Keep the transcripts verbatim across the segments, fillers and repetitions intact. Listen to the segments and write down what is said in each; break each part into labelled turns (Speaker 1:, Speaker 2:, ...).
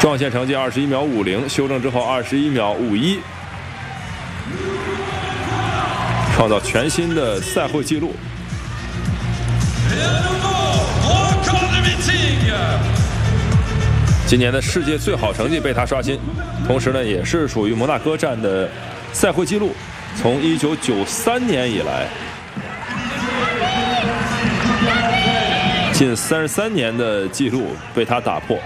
Speaker 1: 创线成绩二十一秒五零，修正之后二十一秒五一，创造全新的赛会纪录。今年的世界最好成绩被他刷新，同时呢，也是属于摩纳哥站的赛会纪录，从一九九三年以来，近三十三年的纪录被他打破。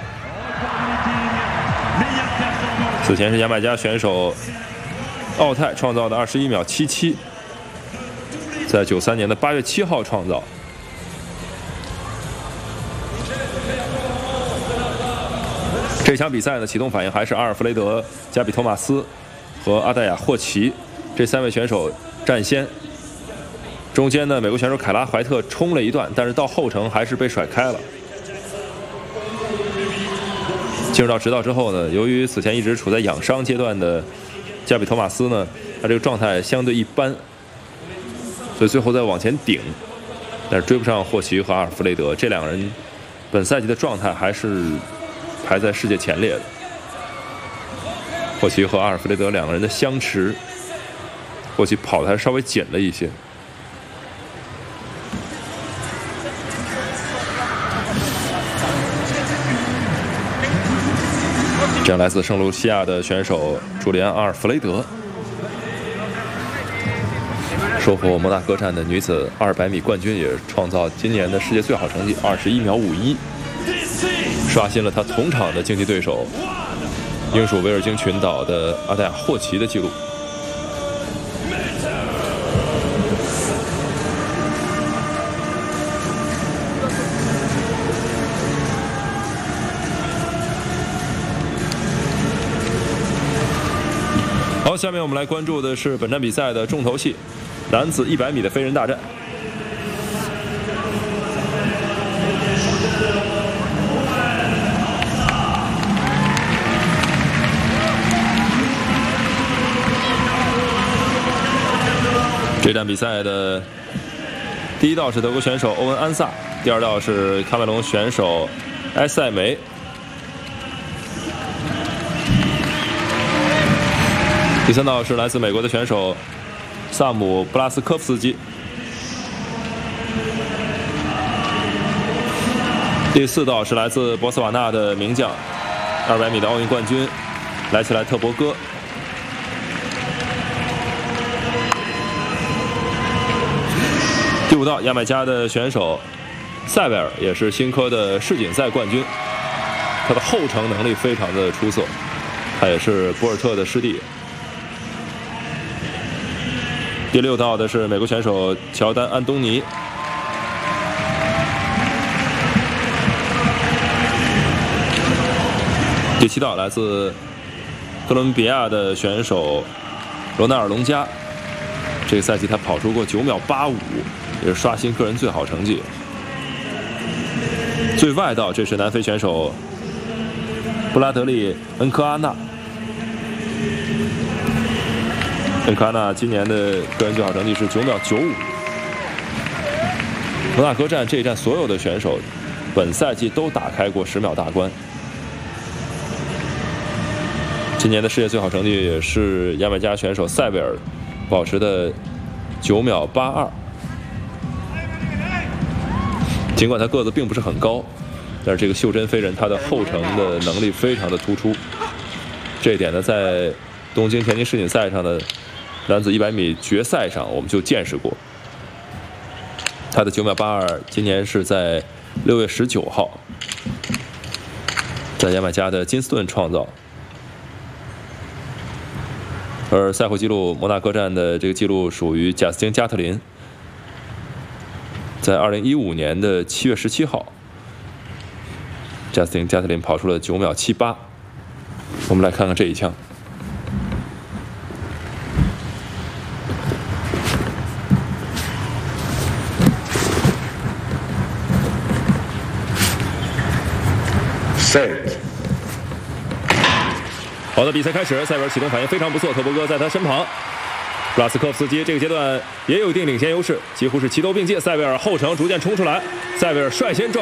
Speaker 1: 此前是牙买加选手奥泰创造的二十一秒七七，在九三年的八月七号创造。这场比赛呢，启动反应还是阿尔弗雷德、加比托马斯和阿黛亚·霍奇这三位选手占先。中间呢，美国选手凯拉·怀特冲了一段，但是到后程还是被甩开了。进入到直道之后呢，由于此前一直处在养伤阶段的加比托马斯呢，他这个状态相对一般，所以最后再往前顶，但是追不上霍奇和阿尔弗雷德这两人本赛季的状态还是排在世界前列的。霍奇和阿尔弗雷德两个人的相持，霍奇跑的还稍微紧了一些。这样来自圣卢西亚的选手朱利安·阿尔弗雷德收获摩纳哥站的女子二百米冠军，也创造今年的世界最好成绩二十一秒五一，刷新了他同场的竞技对手英属维尔京群岛的阿黛亚·霍奇的纪录。好，下面我们来关注的是本站比赛的重头戏，男子一百米的飞人大战。这站比赛的第一道是德国选手欧文·安萨，第二道是喀麦隆选手埃塞梅。第三道是来自美国的选手萨姆·布拉斯科夫斯基。第四道是来自博茨瓦纳的名将二百米的奥运冠军莱切莱特伯戈。第五道牙买加的选手塞维尔，也是新科的世锦赛冠军，他的后程能力非常的出色，他也是博尔特的师弟。第六道的是美国选手乔丹·安东尼。第七道来自哥伦比亚的选手罗纳尔·隆加，这个赛季他跑出过九秒八五，也是刷新个人最好成绩。最外道这是南非选手布拉德利·恩科阿纳。恩科阿纳今年的个人最好成绩是九秒九五。摩纳哥站这一站所有的选手本赛季都打开过十秒大关。今年的世界最好成绩也是牙买加选手塞维尔保持的九秒八二。尽管他个子并不是很高，但是这个袖珍飞人他的后程的能力非常的突出。这一点呢，在东京田径世锦赛上的男子一百米决赛上我们就见识过。他的九秒八二今年是在六月十九号在牙买加的金斯顿创造。而赛会纪录摩纳哥站的这个纪录属于贾斯汀·加特林，在二零一五年的七月十七号，贾斯汀·加特林跑出了九秒七八。我们来看看这一枪。好的，比赛开始，塞维尔启动反应非常不错，特伯戈在他身旁。布拉斯科夫斯基这个阶段也有一定领先优势，几乎是齐头并进。塞维尔后程逐渐冲出来，塞维尔率先撞。